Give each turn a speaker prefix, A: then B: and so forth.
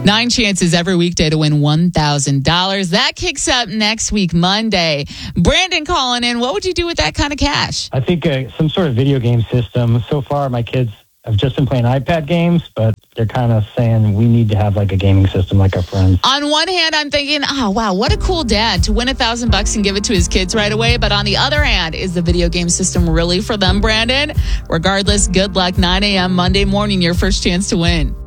A: 9 chances every weekday to win $1,000. That kicks up next week, Monday. Brandon calling in. What would you do with that kind of cash?
B: I think some sort of video game system. So far, my kids have just been playing iPad games, but they're kind of saying we need to have like a gaming system like our friends.
A: On one hand, I'm thinking, oh, wow, what a cool dad to win $1,000 and give it to his kids right away. But on the other hand, is the video game system really for them, Brandon? Regardless, good luck. 9 a.m. Monday morning, your first chance to win.